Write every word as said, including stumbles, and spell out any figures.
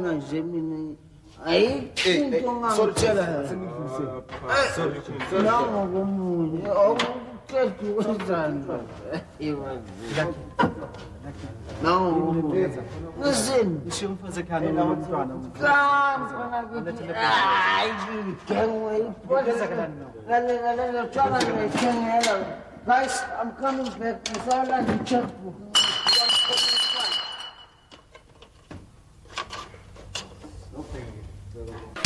ngibona nje mina ayikho ngangitshela sorry nawo komunye okuqedwe kwezandla nawo komunye ngizini Nishiye umfazi ekhaya nomntwana. hayi ngigengwe ibhola guys I'm coming back ngisawula ngicheckbook Okay.